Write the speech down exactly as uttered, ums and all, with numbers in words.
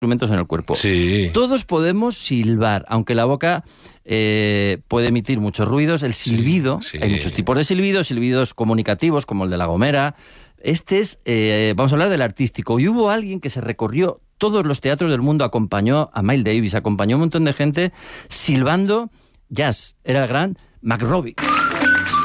instrumentos en el cuerpo. Sí. Todos podemos silbar, aunque la boca eh, puede emitir muchos ruidos. El silbido, sí, sí. hay muchos tipos de silbidos, silbidos comunicativos, como el de La Gomera. Este es, eh, vamos a hablar del artístico. Y hubo alguien que se recorrió todos los teatros del mundo, acompañó a Miles Davis, acompañó a un montón de gente silbando jazz. Era el gran McRobbie.